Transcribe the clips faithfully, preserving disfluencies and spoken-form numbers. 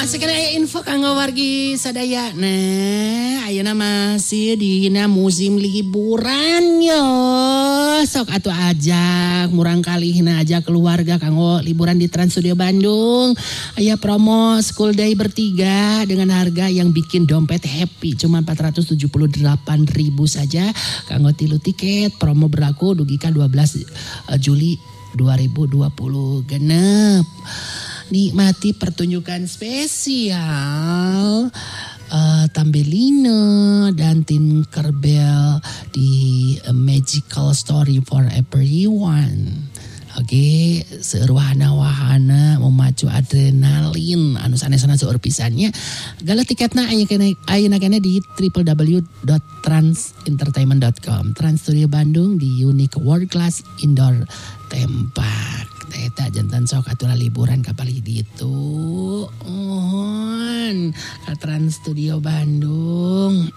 sekarang aya info kanggo wargi sadaya. Nah, ayeuna masih dina musim liburan yo. Sok atuh ajak murang kalihna ajak keluarga kanggo liburan di Trans Studio Bandung. Aya promo school day bertiga dengan harga yang bikin dompet happy cuma empat ratus tujuh puluh delapan ribu saja kanggo tilu tiket. Promo berlaku dugi ka dua belas Juli dua ribu dua puluh genep. Nikmati pertunjukan spesial uh, Tambelina dan Tinkerbell di A Magical Story for Everyone. Oke, seueur wahana-wahana memacu adrenalin anu sanesana seueur pisannya. Gala tiketna aya kene ayeuna kene di w w w dot trans entertainment dot com. Trans Studio Bandung di Unique World Class Indoor Tempat. Eta jantan sok atuh liburan ka Bali ditu. Mohon ka Trans Studio Bandung.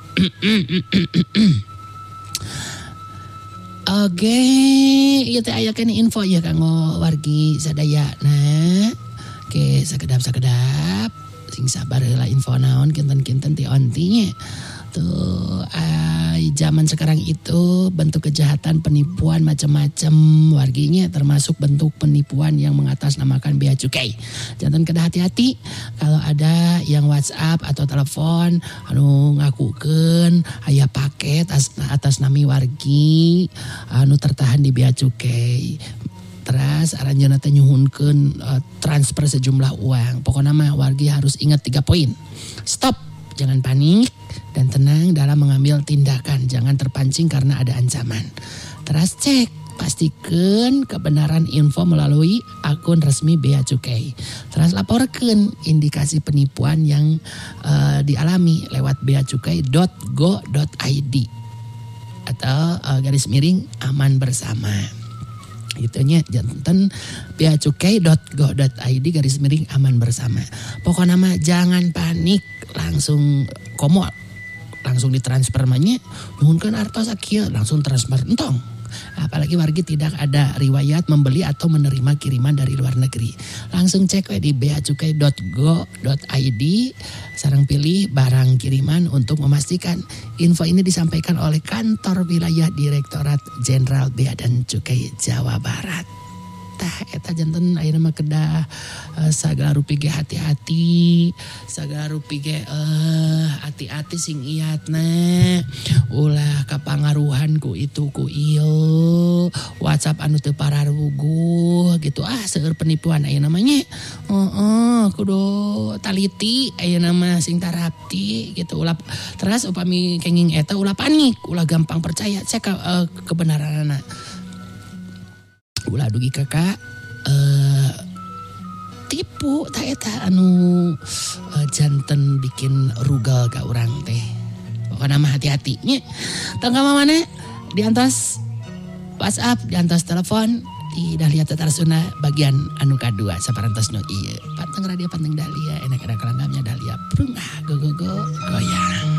Oke, ieu teh aya kene info ya kanggo wargi sadayana. Oke, sakedap-sakedap sing sabar heula info naon kinten-kinten ti ontinya. Tuh, ay, zaman sekarang itu bentuk kejahatan penipuan macam-macam warginya termasuk bentuk penipuan yang mengatasnamakan bea cukai. Jangan kada hati-hati kalau ada yang WhatsApp atau telepon anu ngakukeun aya paket atas, atas nami wargi anu tertahan di bea cukai. Terus aranjeunna teh nyuhunkeun uh, transfer sejumlah uang. Pokoknya mah wargi harus ingat tiga poin. Stop, jangan panik dan tenang dalam mengambil tindakan. Jangan terpancing karena ada ancaman. Terus cek, pastikan kebenaran info melalui akun resmi Bea Cukai. Terus laporkan indikasi penipuan yang uh, dialami lewat beacukai dot go dot i d atau uh, garis miring aman bersama. Gitunya jantan beacukai dot go dot i d garis miring aman bersama. Pokoknya mah jangan panik, langsung komo langsung ditransfer mahnya nuhunkeun artos sakieu langsung transfer entong. Apalagi wargi tidak ada riwayat membeli atau menerima kiriman dari luar negeri. Langsung cek we di beacukai dot go dot i d sareng pilih barang kiriman untuk memastikan. Info ini disampaikan oleh Kantor Wilayah Direktorat Jenderal Bea dan Cukai Jawa Barat. Tah eta janten ayeuna mah kedah uh, sagala rupi ge hati-hati, sagala rupi ge uh, hati-hati sing iatna. Ulah kapangaruhan ku itu ku ieu WhatsApp anu teu pararuguh gitu. Ah seueur penipuan ayeuna mah nya. Heeh, kudu taliti ayeuna mah sing tarapti gitu. Ulah terus upami kenging eta ulah panik, ulah gampang percaya cek uh, kebenaranna. Ulah dugi kakak uh, tipu tak eta anu uh, janten bikin rugal ka urang teh. Pokokna mah hati-hati nya. Tangga mana diantos WhatsApp, diantos telepon di Dahlia Tatarsuna bagian anu kadua saparantosna ieu. Panteng radio panteng Dahlia enak-enak kelangamnya Dahlia. Prung ah go go go goyang.